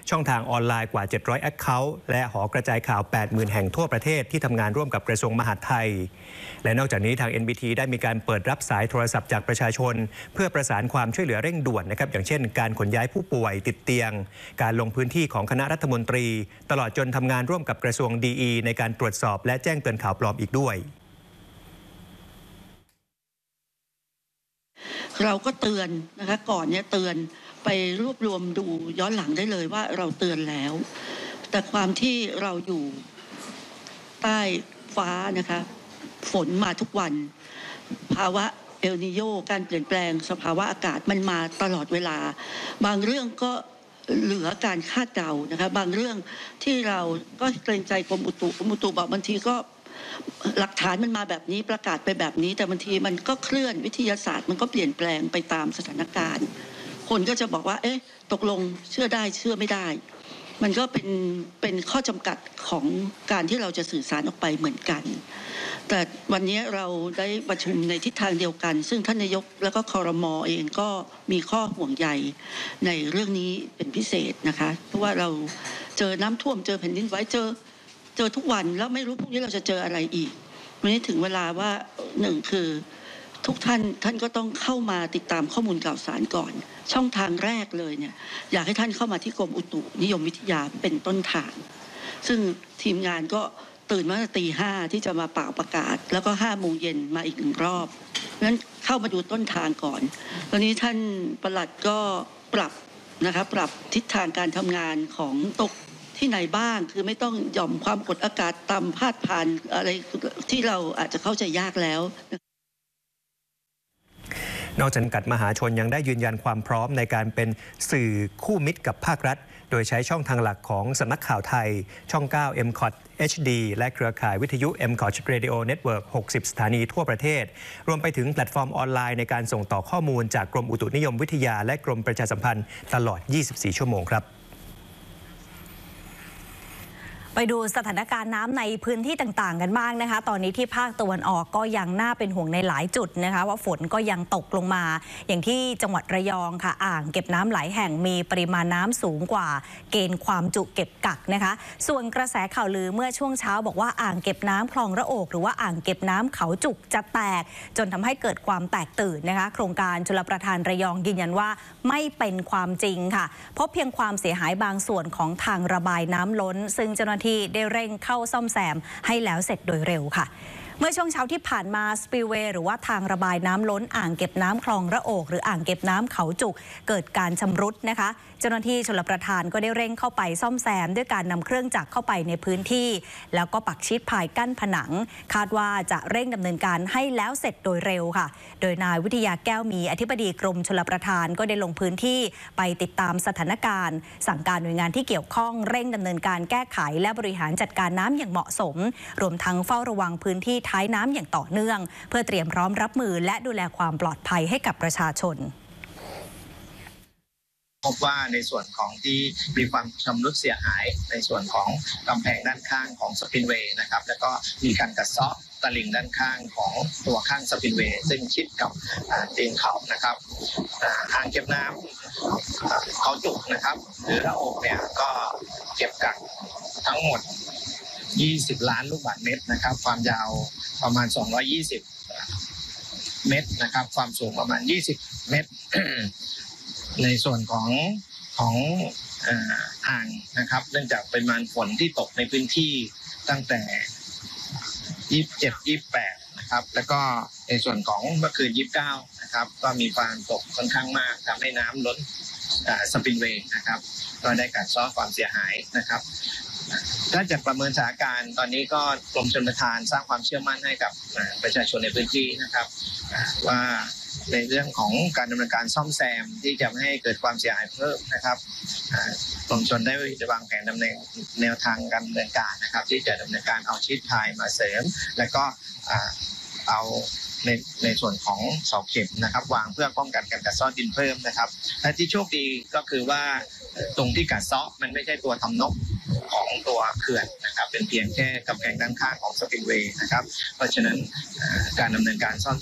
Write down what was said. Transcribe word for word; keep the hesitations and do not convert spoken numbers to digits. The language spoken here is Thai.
ช่องทางออนไลน์กว่าเจ็ดร้อย Account และหอกระจายข่าว แปดหมื่น แห่งทั่วประเทศที่ทำงานร่วมกับกระทรวงมหาดไทยและนอกจากนี้ทาง เอ็น บี ที ได้มีการเปิดรับสายโทรศัพท์จากประชาชนเพื่อประสานความช่วยเหลือเร่งด่วนนะครับอย่างเช่นการขนย้ายผู้ป่วยติดเตียงการลงพื้นที่ของคณะรัฐมนตรีตลอดจนทำงานร่วมกับกระทรวง ดี อี ในการตรวจสอบและแจ้งเตือนข่าวปลอมอีกด้วยเราก็เตือนนะคะก่อนเนี่ยเตือนไปรวบรวมดูย้อนหลังได้เลยว่าเราเตือนแล้วแต่ความที่เราอยู่ใต้ฟ้านะคะฝนมาทุกวันภาวะเอลนีโญการเปลี่ยนแปลงสภาวะอากาศมันมาตลอดเวลาบางเรื่องก็เหลือการคาดเดานะคะบางเรื่องที่เราก็เกรงใจกรมอุตุกรมอุตุบอกบางทีก็หลักฐานมันมาแบบนี้ประกาศไปแบบนี้แต่บางทีมันก็เคลื่อนวิทยาศาสตร์มันก็เปลี่ยนแปลงไปตามสถานการณ์คนก็จะบอกว่าเอ๊ะตกลงเชื่อได้เชื่อไม่ได้มันก็เป็นเป็นข้อจำกัดของการที่เราจะสื่อสารออกไปเหมือนกันแต่วันนี้เราได้ประชุมในทิศทางเดียวกันซึ่งท่านนายกแล้วก็ครม.เองก็มีข้อห่วงใยในเรื่องนี้เป็นพิเศษนะคะเพราะว่าเราเจอน้ำท่วมเจอแผ่นดินไหวเจอเจอทุกวันแล้วไม่รู้พรุ่งนี้เราจะเจออะไรอีกวันนี้ถึงเวลาว่าหนึ่งคือทุกท่านท่านก็ต้องเข้ามาติดตามข้อมูลข่าวสารก่อนช่องทางแรกเลยเนี่ยอยากให้ท่านเข้ามาที่กรมอุตุนิยมวิทยาเป็นต้นทางซึ่งทีมงานก็ตื่นมาตีห้าที่จะมาเป่าประกาศแล้วก็ห้าโมงเย็นมาอีกหนึ่งรอบงั้นเข้ามาดูต้นทางก่อนตอนนี้ท่านปลัดก็ปรับนะคะปรับทิศทางการทำงานของตกที่ไหนบ้างคือไม่ต้องหย่อมความกดอากาศต่ำพาดผ่านอะไรที่เราอาจจะเข้าใจยากแล้วนอกจากกัดมหาชนยังได้ยืนยันความพร้อมในการเป็นสื่อคู่มิตรกับภาครัฐโดยใช้ช่องทางหลักของสำนักข่าวไทยช่อง เก้า เอ็ม ซี โอ ที เอช ดี และเครือข่ายวิทยุ เอ็ม ซี โอ ที Radio Network หกสิบ สถานีทั่วประเทศรวมไปถึงแพลตฟอร์มออนไลน์ในการส่งต่อข้อมูลจากกรมอุตุนิยมวิทยาและกรมประชาสัมพันธ์ตลอด ยี่สิบสี่ ชั่วโมงครับไปดูสถานการณ์น้ำในพื้นที่ต่างๆกันบ้างนะคะตอนนี้ที่ภาคตะวันออกก็ยังน่าเป็นห่วงในหลายจุดนะคะว่าฝนก็ยังตกลงมาอย่างที่จังหวัดระยองค่ะอ่างเก็บน้ำหลายแห่งมีปริมาณน้ำสูงกว่าเกณฑ์ความจุเก็บกักนะคะส่วนกระแสข่าวลือเมื่อช่วงเช้าบอกว่าอ่างเก็บน้ำคลองระโอกหรือว่าอ่างเก็บน้ำเขาจุกจะแตกจนทำให้เกิดความแตกตื่นนะคะโครงการชลประทานระยองยืนยันว่าไม่เป็นความจริงค่ะพบเพียงความเสียหายบางส่วนของทางระบายน้ำล้นซึ่งเจ้าหน้าที่ได้เร่งเข้าซ่อมแซมให้แล้วเสร็จโดยเร็วค่ะเมื่อช่วงเช้าที่ผ่านมาสปิลเวย์หรือว่าทางระบายน้ำล้นอ่างเก็บน้ำคลองระโอกหรืออ่างเก็บน้ำเขาจุกเกิดการชำรุดนะคะเจ้าหน้าที่ชลประทานก็ได้เร่งเข้าไปซ่อมแซมด้วยการนำเครื่องจักรเข้าไปในพื้นที่แล้วก็ปักชิดพายกั้นผนังคาดว่าจะเร่งดำเนินการให้แล้วเสร็จโดยเร็วค่ะโดยนายวิทยาแก้วมีอธิบดีกรมชลประทานก็ได้ลงพื้นที่ไปติดตามสถานการณ์สั่งการหน่วยงานที่เกี่ยวข้องเร่งดำเนินการแก้ไขและบริหารจัดการน้ำอย่างเหมาะสมรวมทั้งเฝ้าระวังพื้นที่ท้ายน้ำอย่างต่อเนื่องเพื่อเตรียมพร้อมรับมือและดูแลความปลอดภัยให้กับประชาชนพบว่าในส่วนของที่มีความชำรุดเสียหายในส่วนของกำแพงด้านข้างของสปินเวย์นะครับแล้วก็มีการกัดเซาะตลิ่งด้านข้างของตัวข้างสปินเวย์ซึ่งชิดกับตีนเขานะครับอ่างเก็บน้ำเขาจุกนะครับหรือระโอกเนี่ยก็เก็บกักทั้งหมดยี่สิบล้านลูกบาศก์เมตรนะครับความยาวประมาณสองร้อยยี่สิบเมตรนะครับความสูงประมาณยี่สิบเมตรในส่วนของของอ่างนะครับเนื่องจากปริมาณฝนที่ตกในพื้นที่ตั้งแต่ยี่สิบเจ็ด ยี่สิบแปดนะครับแล้วก็ในส่วนของเมื่อคืนยี่สิบเก้านะครับก็มีความตกค่อนข้างมากทำให้น้ำล้นสปินเวย์นะครับก็ได้กัดเซาะความเสียหายนะครับถ้าจากประเมินสถานการณ์ตอนนี้ก็กรมชลประทานสร้างความเชื่อมั่นให้กับประชาชนในพื้นที่นะครับว่าในเรื่องของการดำเนินการซ่อมแซมที่จะไม่ให้เกิดความเสียหายเพิ่มนะครับกรมชลได้วางแผนดำเนินแนวทางการดำเนินการนะครับที่จะดำเนินการเอาชีทพายมาเสริมและก็เอาในในส่วนของเสาเข็มนะครับวางเพื่อป้องกันการกัดเซาะดินเพิ่มนะครับและที่โชคดีก็คือว่าตรงที่กัดเซาะมันไม่ใช่ตัวทำนบของตัวเขื่อนนะครับเป็นเพียงแค่กำแพงด้านข้างของสปินเวย์นะครับเพราะฉะนั้นการดำเนินการซ่อม